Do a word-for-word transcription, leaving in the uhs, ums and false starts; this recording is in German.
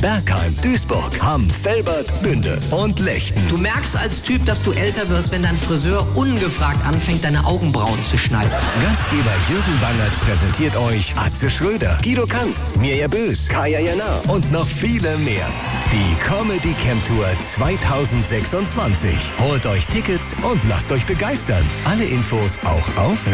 Bergheim, Duisburg, Hamm, Velbert, Bünde und Lechten. Du merkst als Typ, dass du älter wirst, wenn dein Friseur ungefragt anfängt, deine Augenbrauen zu schneiden. Gastgeber Jürgen Bangert präsentiert euch Atze Schröder, Guido Kanz, Mirja Bös, Kaya Jana und noch viele mehr. Die Comedy Camp Tour zweitausendsechsundzwanzig. Holt euch Tickets und lasst euch begeistern. Alle Infos auch auf